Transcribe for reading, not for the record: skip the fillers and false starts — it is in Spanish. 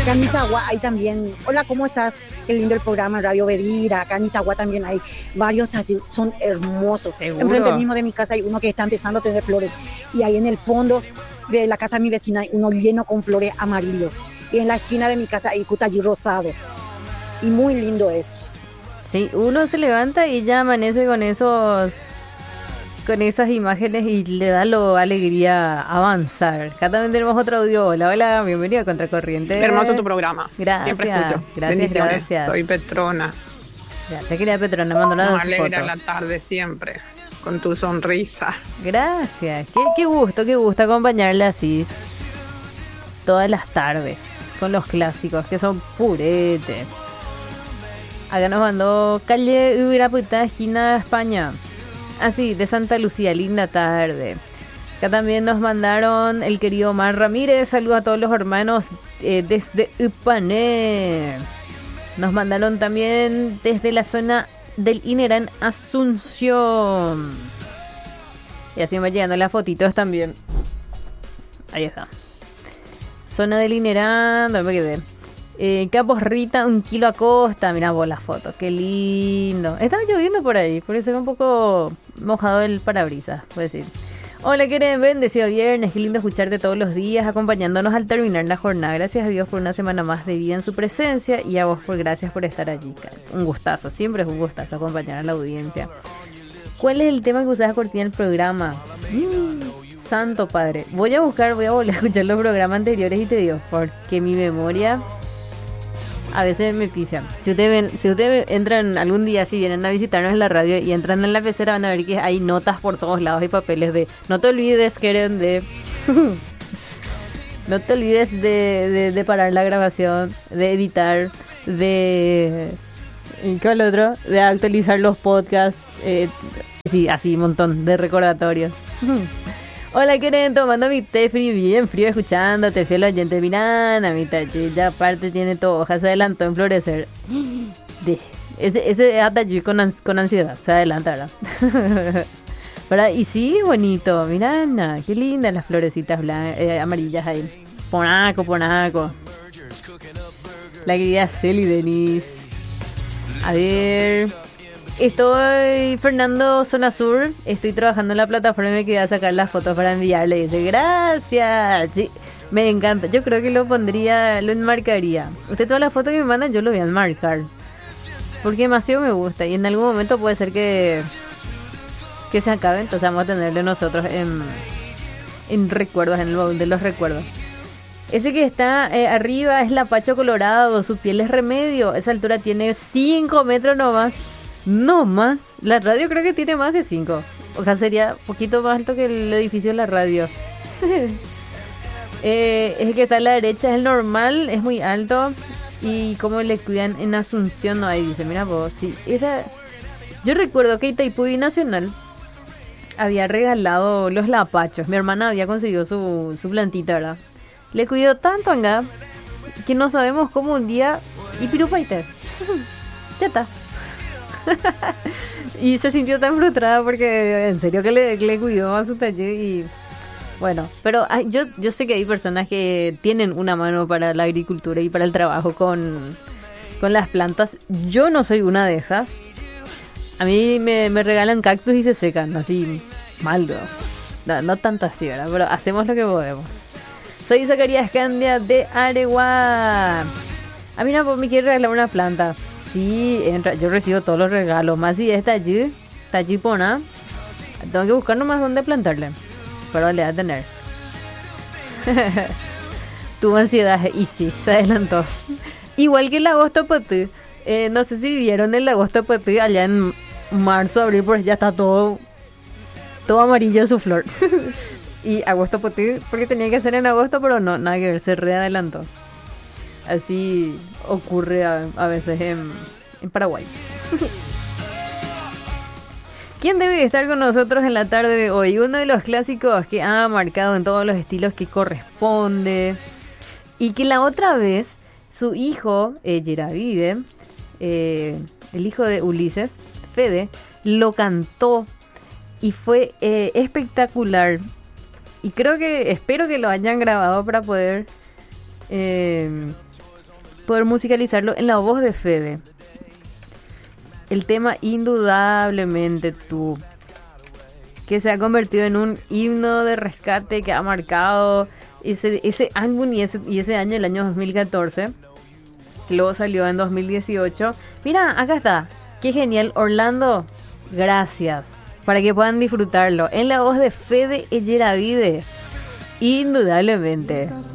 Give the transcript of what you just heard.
Acá en Itagua hay también, hola, ¿cómo estás? Qué lindo el programa Radio Bedira. Acá en Itagua también hay varios talleres, son hermosos. ¿Seguro? Enfrente mismo de mi casa hay uno que está empezando a tener flores. Y ahí en el fondo de la casa de mi vecina hay uno lleno con flores amarillos. Y en la esquina de mi casa hay un taller rosado. Y muy lindo es. Sí, uno se levanta y ya amanece con esas imágenes y le da alegría avanzar. Acá también tenemos otro audio. Hola, hola, bienvenido a Contracorriente. Hermoso tu programa. Gracias. Siempre escucho. Gracias, Bendiciones. gracias. Soy Petrona. Gracias, querida Petrona, mando Me su alegra foto. la tarde siempre con tu sonrisa. Gracias, qué gusto acompañarle así todas las tardes con los clásicos que son purete. Acá nos mandó calle Uraputá, esquina España. Así, de Santa Lucía, linda tarde. Acá también nos mandaron el querido Omar Ramírez. Saludos a todos los hermanos desde Upané. Nos mandaron también desde la zona del Inerán, Asunción. Y así me van llegando las fotitos también. Ahí está. Zona del Inerán, ¿dónde me quedé? Capos Rita, 1 kilo a costa. Mirá vos las fotos, qué lindo. Estaba lloviendo por ahí, por eso se ve un poco mojado el parabrisas, puedo decir. Hola, Keren, bendecido viernes, qué lindo escucharte todos los días, acompañándonos al terminar la jornada. Gracias a Dios por una semana más de vida en su presencia y a vos gracias por estar allí, Karen. Un gustazo, siempre es un gustazo acompañar a la audiencia. ¿Cuál es el tema que usás cortina el programa? Santo Padre. Voy a volver a escuchar los programas anteriores y te digo, porque mi memoria a veces me pifian. Si ustedes entran algún día, si vienen a visitarnos en la radio y entran en la pecera, van a ver que hay notas por todos lados y papeles de no te olvides, Keren, de no te olvides de parar la grabación, de editar, de ¿y cuál otro? De actualizar los podcasts, sí, así un montón de recordatorios. Hola, Keren, tomando mi té frío, bien frío, escuchándote, fiel oyente. Mirá, mi tachi, ya aparte tiene todo, hoja, se adelantó en florecer. Ese atachi con ansiedad, se adelanta, ¿verdad? ¿Verdad? Y sí, bonito, mirá, qué lindas las florecitas amarillas ahí. Ponaco. La querida Celi Denise. A ver... Estoy Fernando Zona Sur, estoy trabajando en la plataforma y me quedé a sacar las fotos para enviarle. Dice, gracias. Sí, me encanta. Yo creo que lo enmarcaría. Usted todas las fotos que me mandan yo lo voy a enmarcar. Porque demasiado me gusta y en algún momento puede ser que se acabe. Entonces vamos a tenerle nosotros en recuerdos, en el baúl de los recuerdos. Ese que está arriba es Lapacho Colorado, su piel es remedio. Esa altura tiene 5 metros nomás. No más, la radio creo que tiene más de 5. O sea, sería un poquito más alto que el edificio de la radio. Es el que está a la derecha, es el normal, es muy alto. Y como le cuidan en Asunción, no, ahí dice, mira vos, sí, esa... Yo recuerdo que Itaipú Nacional había regalado los lapachos. Mi hermana había conseguido su plantita, ¿verdad? Le cuidó tanto acá que no sabemos cómo un día... Y pirupaiter. Ya está. Y se sintió tan frustrada porque en serio que le cuidó a su taller y bueno, pero yo sé que hay personas que tienen una mano para la agricultura y para el trabajo con las plantas. Yo no soy una de esas. A mí me regalan cactus y se secan así mal, no tanto así, ¿verdad? Pero hacemos lo que podemos. Soy Zacarías Candia de Areguá. A mí no me quiere regalar una planta. Sí, yo recibo todos los regalos. Más si está allí pona. Tengo que buscar nomás dónde plantarle. Pero le va a tener. Tuvo ansiedad y sí, se adelantó. Igual que el agosto patí. No sé si vieron el agosto patí allá en marzo, abril, pues ya está todo amarillo su flor. Y agosto patí porque tenía que ser en agosto, pero no, nada que ver, se readelantó. Así ocurre a veces en Paraguay. ¿Quién debe estar con nosotros en la tarde de hoy? Uno de los clásicos que ha marcado en todos los estilos que corresponde. Y que la otra vez su hijo, Yeravide, el hijo de Ulises, Fede, lo cantó. Y fue espectacular. Y espero que lo hayan grabado para poder poder musicalizarlo en la voz de Fede. El tema Indudablemente Tú, que se ha convertido en un himno de rescate que ha marcado ese álbum y ese año, el año 2014. Luego salió en 2018. Mira, acá está. Qué genial, Orlando. Gracias. Para que puedan disfrutarlo en la voz de Fede Eyeravide. Indudablemente.